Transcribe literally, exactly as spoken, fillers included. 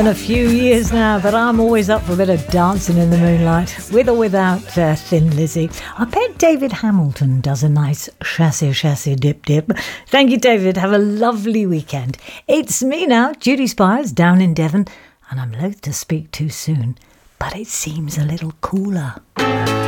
A few years now, but I'm always up for a bit of dancing in the moonlight, with or without uh, Thin Lizzy. I bet David Hamilton does a nice chassé chassé dip dip. Thank you, David. Have a lovely weekend. It's me now, Judy Spires, down in Devon, and I'm loath to speak too soon, but it seems a little cooler.